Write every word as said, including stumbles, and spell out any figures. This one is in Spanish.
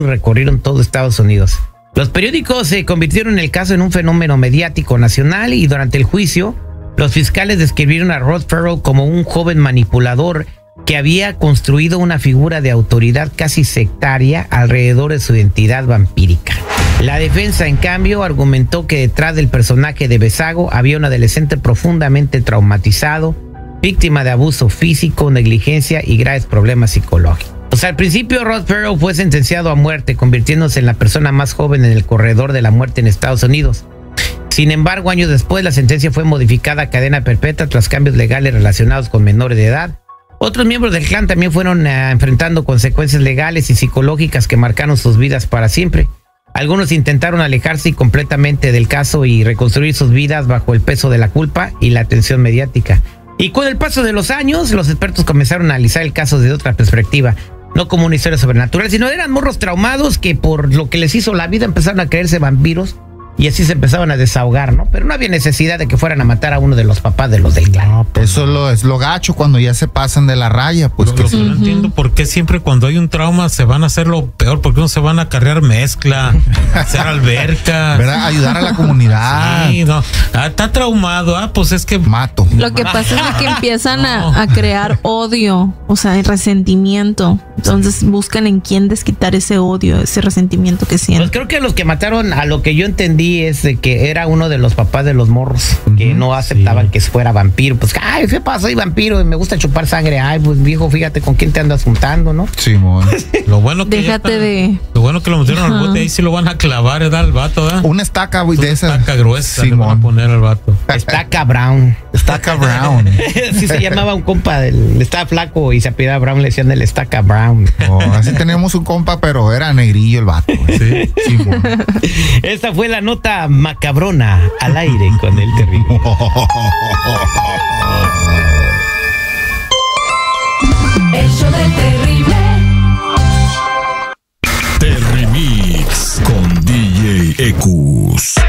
recorrieron todo Estados Unidos. Los periódicos se convirtieron el caso en un fenómeno mediático nacional y durante el juicio, los fiscales describieron a Rod Ferrell como un joven manipulador que había construido una figura de autoridad casi sectaria alrededor de su identidad vampírica. La defensa, en cambio, argumentó que detrás del personaje de Besago había un adolescente profundamente traumatizado, víctima de abuso físico, negligencia y graves problemas psicológicos. O sea, al principio Rod Ferrell fue sentenciado a muerte, convirtiéndose en la persona más joven en el corredor de la muerte en Estados Unidos. Sin embargo, años después, la sentencia fue modificada a cadena perpetua tras cambios legales relacionados con menores de edad. Otros miembros del clan también fueron uh, enfrentando consecuencias legales y psicológicas que marcaron sus vidas para siempre. Algunos intentaron alejarse completamente del caso y reconstruir sus vidas bajo el peso de la culpa y la atención mediática. Y con el paso de los años, los expertos comenzaron a analizar el caso desde otra perspectiva. No como una historia sobrenatural, sino eran morros traumados que por lo que les hizo la vida empezaron a creerse vampiros. Y así se empezaban a desahogar, ¿no? Pero no había necesidad de que fueran a matar a uno de los papás de los del clan. No, pues eso lo, es lo gacho cuando ya se pasan de la raya. Pues lo, que lo que sí. no entiendo por qué siempre cuando hay un trauma se van a hacer lo peor, porque no se van a cargar mezcla, hacer alberca. ¿Verdad? Ayudar a la comunidad. Sí, no. Ah, está traumado, ah, pues es que mato. Lo que pasa es que empiezan no. a, a crear odio, o sea, resentimiento. Entonces buscan en quién desquitar ese odio, ese resentimiento que sienten. Pues creo que los que mataron, a lo que yo entendí, es de que era uno de los papás de los morros, que uh-huh, no aceptaban sí. que fuera vampiro. Pues, ay, ¿qué pasa? Soy vampiro y me gusta chupar sangre. Ay, pues, viejo, fíjate con quién te andas juntando, ¿no? Sí, mon. Lo bueno que Déjate está, de... Lo bueno que lo metieron uh-huh. al bote, ahí sí lo van a clavar, ¿verdad? El vato, ¿verdad? Una estaca, güey, de esa. Una estaca gruesa, sí, le van a poner al vato. Estaca Brown. Estaca Brown. Sí se llamaba un compa, del, estaba flaco y se apellidaba Brown, le decían el Estaca Brown. Oh, así teníamos un compa, pero era negrillo el vato. Sí. Sí, mon. Esta fue la nota macabrona al aire con el terrible. El show del terrible. Terrimix con D J Ecus.